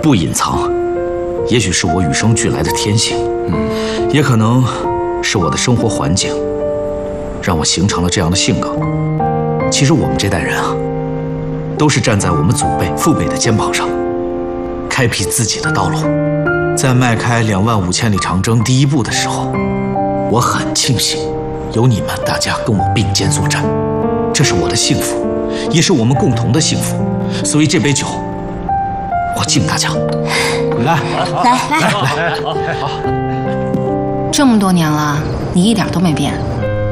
不隐藏，也许是我与生俱来的天性，也可能是我的生活环境，让我形成了这样的性格。其实我们这代人啊，都是站在我们祖辈、父辈的肩膀上，开辟自己的道路。在迈开25000里长征第一步的时候，我很庆幸有你们大家跟我并肩作战，这是我的幸福，也是我们共同的幸福。所以这杯酒，我敬大家。来， 好。这么多年了，你一点都没变，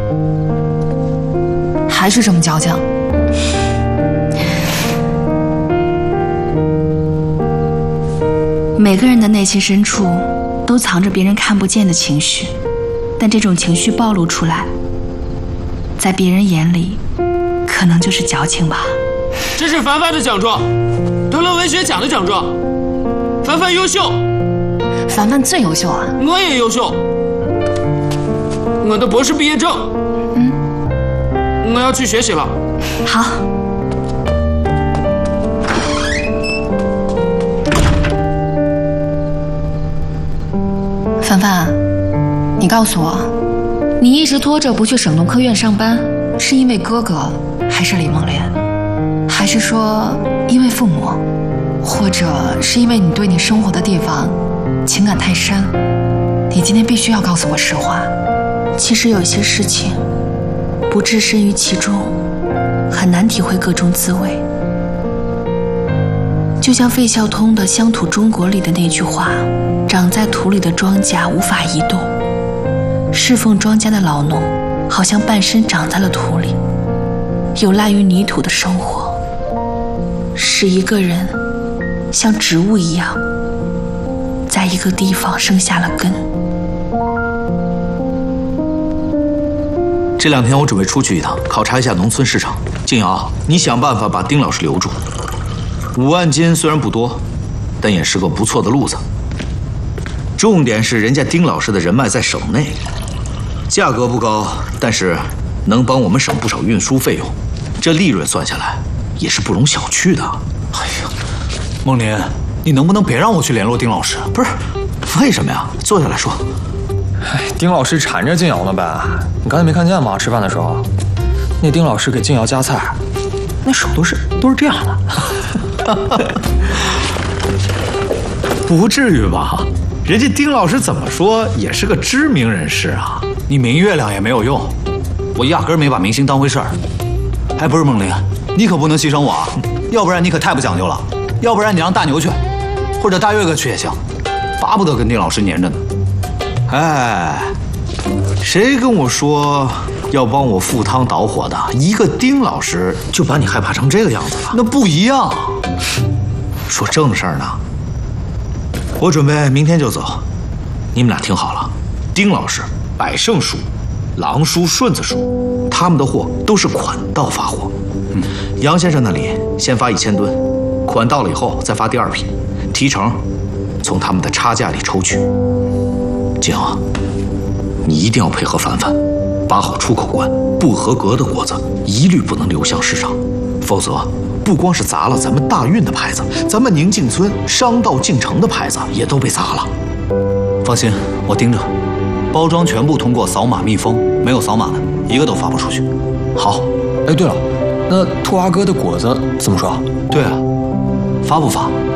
还是这么矫情。每个人的内心深处都藏着别人看不见的情绪，但这种情绪暴露出来，在别人眼里可能就是矫情吧。 这是凡凡的奖状，得了文学奖的奖状。凡凡优秀， 凡凡最优秀啊！ 我也优秀，我的博士毕业证。我要去学习了。 好。凡凡，你告诉我，你一直拖着不去省农科院上班，是因为哥哥，还是李梦莲，还是说因为父母，或者是因为你对你生活的地方情感太深？你今天必须要告诉我实话。其实有些事情不置身于其中，很难体会各种滋味。就像费孝通的《乡土中国》里的那句话，长在土里的庄稼无法移动，侍奉庄稼的老农好像半身长在了土里，有赖于泥土的生活，使一个人像植物一样，在一个地方生下了根。 这2天我准备出去一趟，考察一下农村市场。静瑶，你想办法把丁老师留住。5万斤虽然不多，但也是个不错的路子。重点是人家丁老师的人脉在省内，价格不高，但是能帮我们省不少运输费用，这利润算下来也是不容小觑的。 哎呀，梦林，你能不能别让我去联络丁老师？ 不是，为什么呀？坐下来说。 哎，丁老师缠着静瑶呢呗，你刚才没看见吗？吃饭的时候，那丁老师给静瑶夹菜，那手都是这样的。 不至于吧？人家丁老师怎么说也是个知名人士啊。 你明月亮也没有用，我压根儿没把明星当回事儿。哎，不是梦玲，你可不能牺牲我啊，要不然你可太不讲究了。要不然你让大牛去，或者大岳哥去也行，巴不得跟丁老师黏着呢。 哎，谁跟我说要帮我赴汤蹈火的？一个丁老师就把你害怕成这个样子了？ 那不一样。 说正事儿呢。我准备明天就走，你们俩听好了，丁老师百胜叔、狼叔、顺子叔，他们的货都是款到发货。杨先生那里先发1000吨，款到了以后再发第2批，提成从他们的差价里抽取。静啊，你一定要配合凡凡，把好出口关，不合格的果子一律不能流向市场，否则不光是砸了咱们大运的牌子，咱们宁静村商道进城的牌子也都被砸了。 放心，我盯着，包装全部通过扫码密封，没有扫码的一个都发不出去。 好。 哎，对了，那兔阿哥的果子怎么说？ 对啊， 发不发？